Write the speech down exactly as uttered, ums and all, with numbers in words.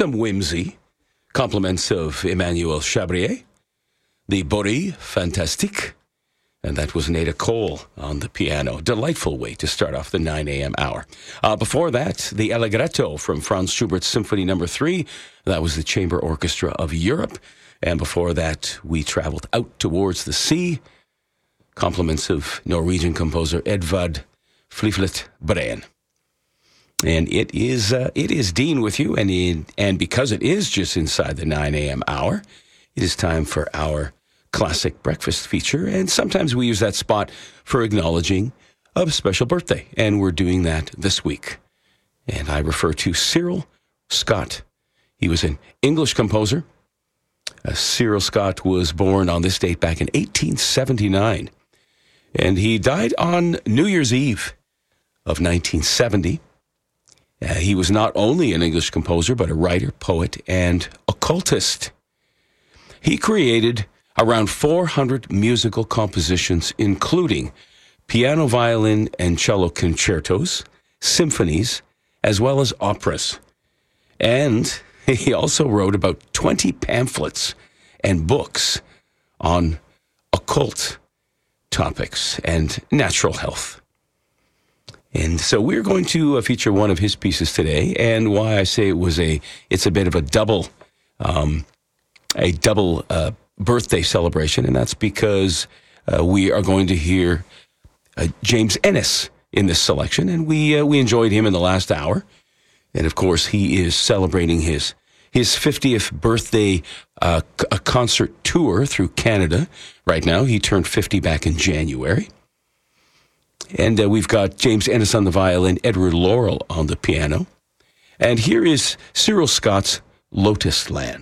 some whimsy, compliments of Emmanuel Chabrier, the Borie Fantastique, and that was Nada Cole on the piano. Delightful way to start off the nine a.m. hour. Uh, before that, the Allegretto from Franz Schubert's Symphony Number Three. That was the Chamber Orchestra of Europe. And before that, we traveled out towards the sea. Compliments of Norwegian composer Edvard Fleiflet Breen. And it is uh, it is Dean with you, and in, and because it is just inside the nine a.m. hour, it is time for our classic breakfast feature, and sometimes we use that spot for acknowledging a special birthday, and we're doing that this week. And I refer to Cyril Scott. He was an English composer. Uh, Cyril Scott was born on this date back in eighteen seventy-nine, and he died on New Year's Eve of nineteen seventy. Uh, he was not only an English composer, but a writer, poet, and occultist. He created around four hundred musical compositions, including piano, violin, and cello concertos, symphonies, as well as operas. And he also wrote about twenty pamphlets and books on occult topics and natural health. And so we're going to feature one of his pieces today, and why I say it was a, it's a bit of a double, um, a double uh, birthday celebration, and that's because uh, we are going to hear uh, James Ennis in this selection, and we uh, we enjoyed him in the last hour, and of course he is celebrating his his fiftieth birthday uh, c- a concert tour through Canada right now. He turned fifty back in January, and uh, we've got James Ennis on the violin, Edward Laurel on the piano, and here is Cyril Scott's Lotus Land.